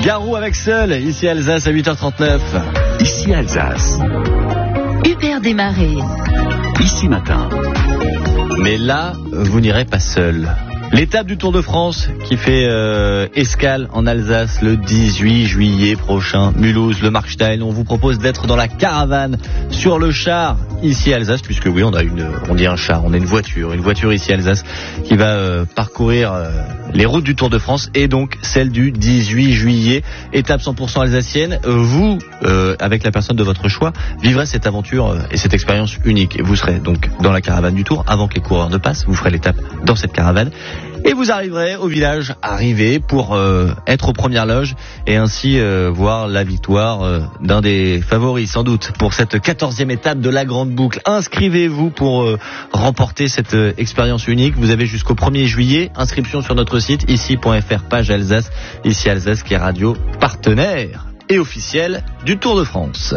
Garou avec Seul, ici Alsace à 8h39. Ici Alsace. Hubert Desmarais. Ici Matin. Mais là, vous n'irez pas seul. L'étape du Tour de France qui fait escale en Alsace le 18 juillet prochain, Mulhouse, le Markstein. On vous propose d'être dans la caravane sur le char ici à Alsace, puisque oui, on dit un char, on a une voiture ici à Alsace qui va parcourir les routes du Tour de France et donc celle du 18 juillet, étape 100% alsacienne. Vous, avec la personne de votre choix, vivrez cette aventure et cette expérience unique. Vous serez donc dans la caravane du Tour avant que les coureurs ne passent. Vous ferez l'étape dans cette caravane. Et vous arriverez au village arrivé pour être aux premières loges et ainsi voir la victoire d'un des favoris sans doute pour cette 14e étape de la Grande Boucle. Inscrivez-vous pour remporter cette expérience unique. Vous avez jusqu'au 1er juillet. Inscription sur notre site ici.fr page Alsace. Ici Alsace qui est radio partenaire et officielle du Tour de France.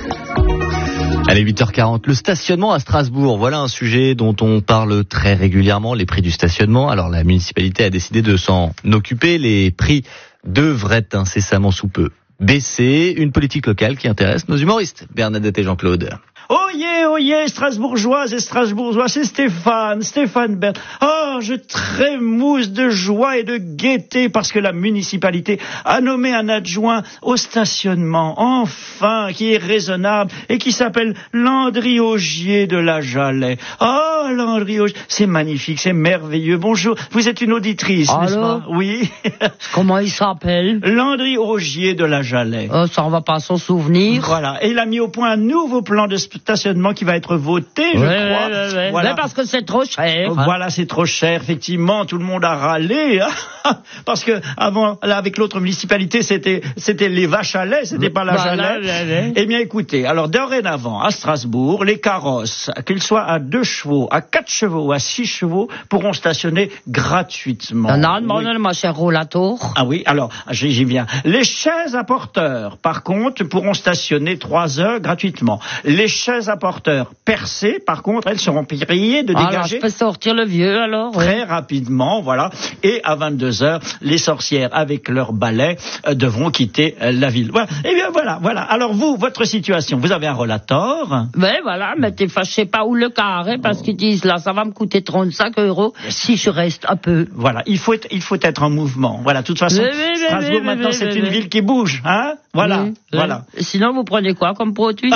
Allez, 8h40, le stationnement à Strasbourg. Voilà un sujet dont on parle très régulièrement, les prix du stationnement. Alors la municipalité a décidé de s'en occuper. Les prix devraient incessamment sous peu baisser. Une politique locale qui intéresse nos humoristes, Bernadette et Jean-Claude. Oyez, Strasbourgeoises et Strasbourgeois, c'est Stéphane Bern. Oh, je trémousse de joie et de gaieté parce que la municipalité a nommé un adjoint au stationnement, enfin, qui est raisonnable et qui s'appelle Landry Augier de la Jalais. Oh, Landry Augier, c'est magnifique, c'est merveilleux. Bonjour, vous êtes une auditrice, n'est-ce pas? Oui. Comment il s'appelle? Landry Augier de la Jalais. Oh, ça, on va pas s'en souvenir. Voilà, et il a mis au point un nouveau plan de stationnement qui va être voté, je crois. Ouais. Voilà. Mais parce que c'est trop cher. Voilà, c'est trop cher, effectivement. Tout le monde a râlé, parce que avant, là, avec l'autre municipalité, c'était les vaches à lait, c'était pas la Jalais. Eh bien, écoutez, alors dorénavant, à Strasbourg, les carrosses, qu'ils soient à 2 chevaux, à 4 chevaux ou à 6 chevaux, pourront stationner gratuitement. Non, ma chère Rollatour. Ah oui, alors, j'y viens. Les chaises à porteurs, par contre, pourront stationner 3 heures gratuitement. Les chaises à porteurs percées, par contre, elles seront priées de dégager. Alors, je peux sortir le vieux, alors? Très rapidement, voilà. Et à 22h, les sorcières, avec leurs balais, devront quitter la ville. Voilà. Eh bien, voilà. Alors, votre situation, vous avez un Rollator. Ben, voilà, mais t'es fâché pas où le carré, parce qu'ils disent, là, ça va me coûter 35 € si je reste un peu. Voilà. Il faut être en mouvement. Voilà. De toute façon, Strasbourg, maintenant, c'est une ville qui bouge, hein? Voilà. Voilà. Sinon, vous prenez quoi comme produit?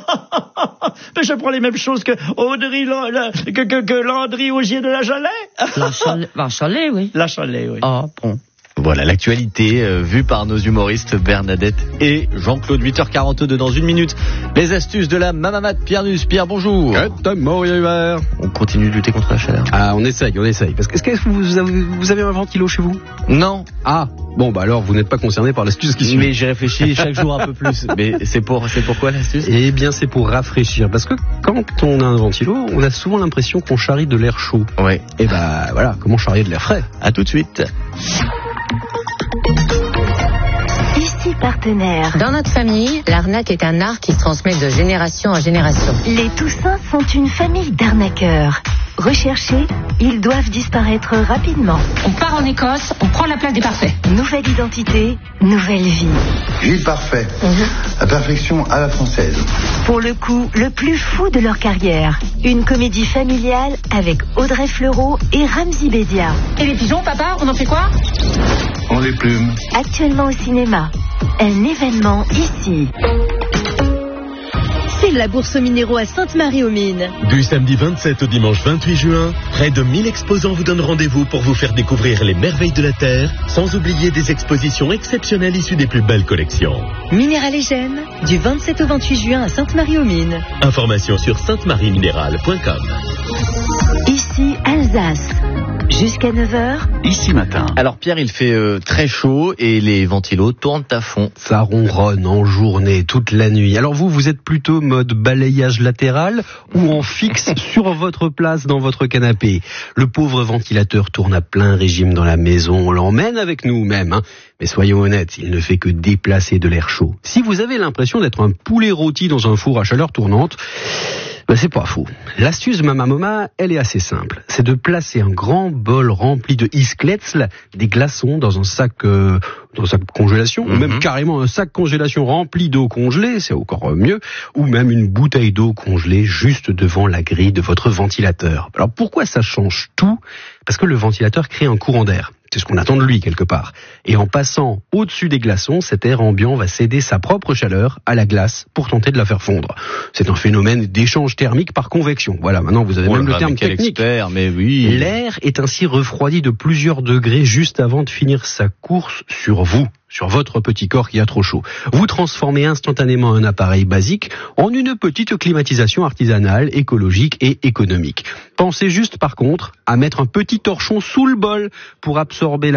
Mais je prends les mêmes choses que Landry Augier de la Jalais. La Jalais, oui. La Jalais, oui. Ah, bon. Voilà l'actualité vue par nos humoristes Bernadette et Jean-Claude. 8h42 dans une minute. Les astuces de la Mamamat Pierre Nus. Pierre, bonjour. On continue de lutter contre la chaleur. Ah, on essaye. Parce que est-ce que vous avez un ventilo chez vous? Non. Ah, bon, bah alors vous n'êtes pas concerné par l'astuce qui suit. Mais j'ai réfléchi chaque jour un peu plus. Mais c'est pourquoi l'astuce? Eh bien, c'est pour rafraîchir. Parce que quand on a un ventilo, on a souvent l'impression qu'on charrie de l'air chaud. Ouais. Et bah voilà, comment charrier de l'air frais? À tout de suite. Ici partenaire. Dans notre famille, l'arnaque est un art qui se transmet de génération en génération. Les Toussins sont une famille d'arnaqueurs. Recherchés, ils doivent disparaître rapidement. On part en Écosse, on prend la place des parfaits. Nouvelle identité, nouvelle vie. Gilles Parfait, la perfection à la française. Pour le coup, le plus fou de leur carrière. Une comédie familiale avec Audrey Fleurot et Ramzy Bédia. Et les pigeons, papa, on en fait quoi? On les plume. Actuellement au cinéma. Un événement ici. C'est la bourse aux minéraux à Sainte-Marie-aux-Mines. Du samedi 27 au dimanche 28 juin, près de 1000 exposants vous donnent rendez-vous pour vous faire découvrir les merveilles de la Terre, sans oublier des expositions exceptionnelles issues des plus belles collections. Minéral et Gènes, du 27 au 28 juin à Sainte-Marie-aux-Mines. Informations sur saintemarieminéral.com. Ici Alsace. Jusqu'à 9h. Ici Matin. Alors Pierre, il fait très chaud et les ventilos tournent à fond. Ça ronronne en journée, toute la nuit. Alors vous êtes plutôt mode balayage latéral ou en fixe sur votre place dans votre canapé? Le pauvre ventilateur tourne à plein régime dans la maison. On l'emmène avec nous même, hein. Mais soyons honnêtes, il ne fait que déplacer de l'air chaud. Si vous avez l'impression d'être un poulet rôti dans un four à chaleur tournante, Ben, c'est pas faux. L'astuce de Mamamoma, elle est assez simple. C'est de placer un grand bol rempli de Iskletzl, des glaçons, dans un sac congélation, ou même carrément un sac congélation rempli d'eau congelée, c'est encore mieux, ou même une bouteille d'eau congelée juste devant la grille de votre ventilateur. Alors pourquoi ça change tout ? Parce que le ventilateur crée un courant d'air. C'est ce qu'on attend de lui quelque part. Et en passant au-dessus des glaçons, cet air ambiant va céder sa propre chaleur à la glace pour tenter de la faire fondre. C'est un phénomène d'échange thermique par convection. Voilà, maintenant vous avez même le terme technique. Expert, mais oui. L'air est ainsi refroidi de plusieurs degrés juste avant de finir sa course sur vous, sur votre petit corps qui a trop chaud. Vous transformez instantanément un appareil basique en une petite climatisation artisanale, écologique et économique. Pensez juste par contre à mettre un petit torchon sous le bol pour absorber